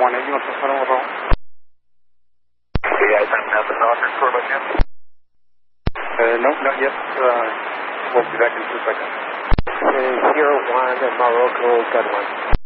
180, you want to settle with all? Yeah, I don't have the northern quarter yet. Nope, not yet. We'll be back in 2 seconds. 01 Morocco, got one.